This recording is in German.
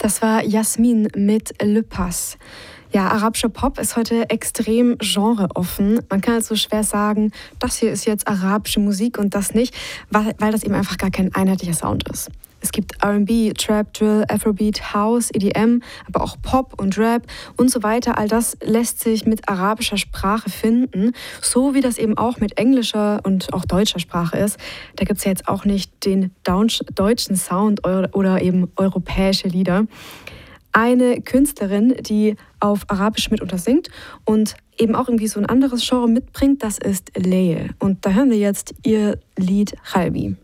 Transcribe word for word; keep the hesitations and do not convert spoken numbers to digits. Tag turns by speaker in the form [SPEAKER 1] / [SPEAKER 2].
[SPEAKER 1] Das war Jasmin mit Le Pass. Ja, arabischer Pop ist heute extrem genreoffen. Man kann also schwer sagen, das hier ist jetzt arabische Musik und das nicht, weil, weil das eben einfach gar kein einheitlicher Sound ist. Es gibt R and B, Trap, Drill, Afrobeat, House, E D M, aber auch Pop und Rap und so weiter. All das lässt sich mit arabischer Sprache finden, so wie das eben auch mit englischer und auch deutscher Sprache ist. Da gibt es ja jetzt auch nicht den deutschen Sound oder eben europäische Lieder. Eine Künstlerin, die auf Arabisch mitunter singt und eben auch irgendwie so ein anderes Genre mitbringt, das ist Leye. Und da hören wir jetzt ihr Lied Khalbi.